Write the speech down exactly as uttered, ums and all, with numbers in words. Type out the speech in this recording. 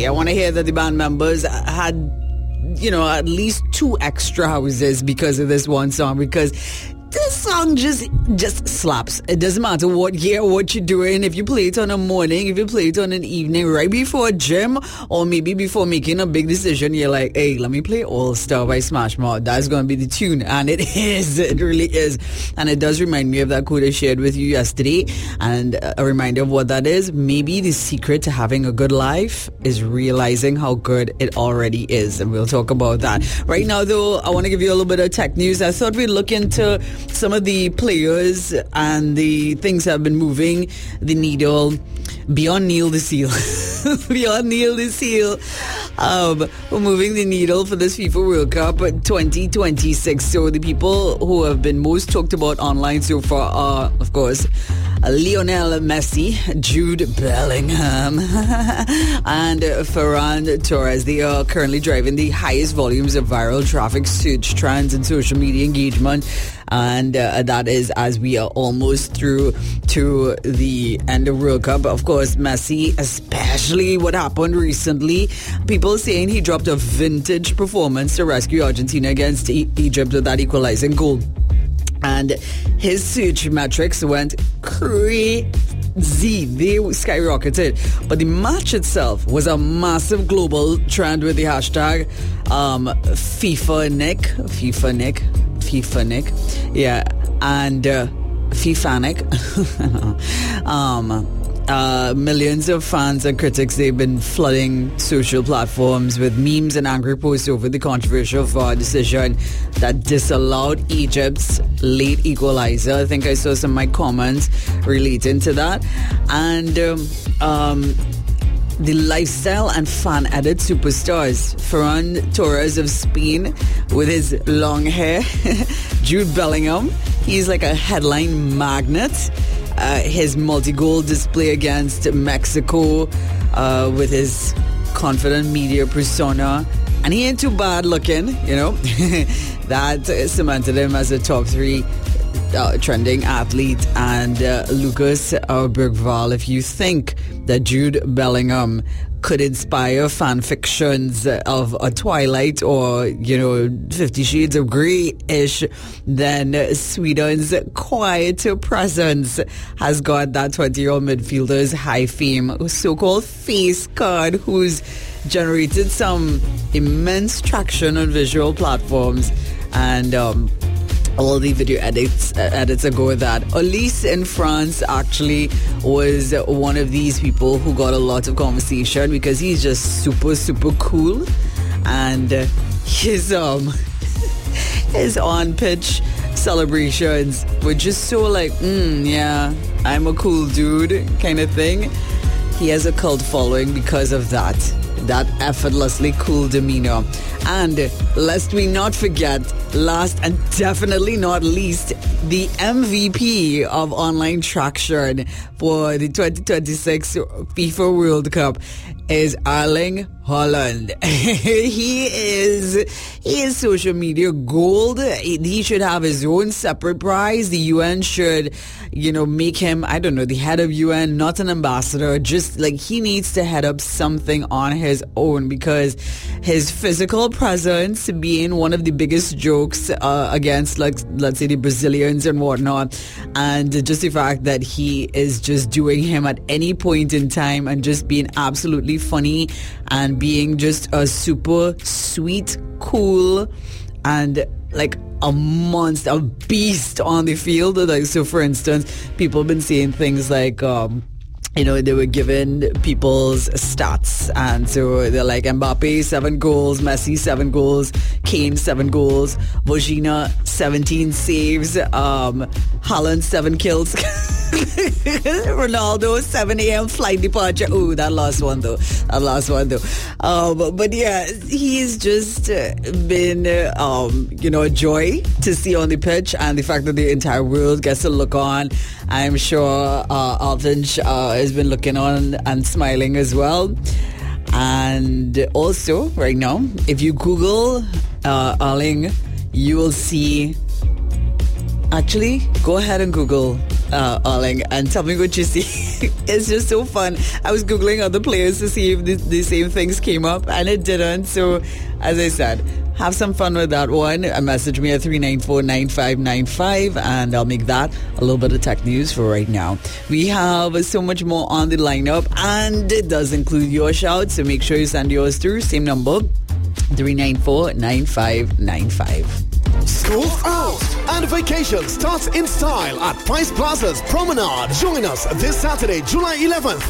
I want to hear that the band members had, you know, at least two extra houses because of this one song, because this song just just slaps. It doesn't matter what year, what you're doing. If you play it on a morning, if you play it on an evening, right before gym, or maybe before making a big decision, you're like, hey, let me play All Star by Smash Mouth. That's going to be the tune. And it is. It really is. And it does remind me of that quote I shared with you yesterday. And a reminder of what that is. Maybe the secret to having a good life is realizing how good it already is. And we'll talk about that. Right now, though, I want to give you a little bit of tech news. I thought we'd look into some of the players and the things that have been moving the needle beyond Neil the Seal. Beyond Neil the Seal. Um, we're moving the needle for this FIFA World Cup twenty twenty-six. So the people who have been most talked about online so far are, of course, Lionel Messi, Jude Bellingham, and Ferran Torres. They are currently driving the highest volumes of viral traffic, search trends, and social media engagement. And uh, that is as we are almost through to the end of World Cup. Of course, Messi, especially what happened recently, people saying he dropped a vintage performance to rescue Argentina against e- Egypt with that equalizing goal. And his search metrics went crazy. They skyrocketed. But the match itself was a massive global trend with the hashtag um, FIFA Nick. FIFA Nick. FIFA Nick. Yeah. And uh, FIFA Nick. um, Uh, millions of fans and critics, they've been flooding social platforms with memes and angry posts over the controversial V A R decision that disallowed Egypt's late equalizer. I think I saw some of my comments relating to that. And um, um, the lifestyle and fan-added superstars. Ferran Torres of Spain with his long hair. Jude Bellingham, he's like a headline magnet. Uh, his multi-goal display against Mexico uh, with his confident media persona. And he ain't too bad looking, you know. That cemented him as a top three uh, trending athlete. And uh, Lucas uh, Bergval, if you think that Jude Bellingham could inspire fan fictions of a Twilight or, you know, Fifty Shades of Grey-ish, then Sweden's quiet presence has got that twenty-year-old midfielder's high fame, so-called face card, who's generated some immense traction on visual platforms. And um, all the video edits uh, edits ago with that. Elise in France actually was one of these people who got a lot of conversation because he's just super, super cool. And uh, his, um, his on-pitch celebrations were just so like, mm, yeah, I'm a cool dude kind of thing. He has a cult following because of that. That effortlessly cool demeanor. And lest we not forget, last and definitely not least, the M V P of online traction for the twenty twenty-six FIFA World Cup is Erling Haaland. he is he is social media gold. He should have his own separate prize. The U N should, you know, make him, I don't know, the head of U N, not an ambassador. Just like he needs to head up something on his own, because his physical presence being one of the biggest jokes uh, against, like, let's say the Brazilians and whatnot, and just the fact that he is just doing him at any point in time and just being absolutely funny and being just a super sweet, cool, and like a monster, a beast on the field. Like, so for instance, people have been saying things like, um, you know, they were given people's stats, and so they're like Mbappe seven goals, Messi seven goals, Kane seven goals, Vojina seventeen saves, um, Haaland seven kills, Ronaldo seven a.m. flight departure. Oh, that last one though, that last one though. Um, but yeah, he's just been, um, you know, a joy to see on the pitch, and the fact that the entire world gets to look on. I'm sure uh, Alvinch uh, has been looking on and smiling as well. And also, right now, if you Google uh, Erling, you will see... Actually, go ahead and Google uh, Arling, and tell me what you see. It's just so fun. I was Googling other players to see if the, the same things came up, and it didn't. So, as I said, have some fun with that one. Uh, message me at three nine four, nine five nine five, and I'll make that a little bit of tech news for right now. We have so much more on the lineup, and it does include your shout, so make sure you send yours through. Same number, three nine four, nine five nine five. School out and vacation starts in style at Price Plaza's Promenade. Join us this Saturday, July eleventh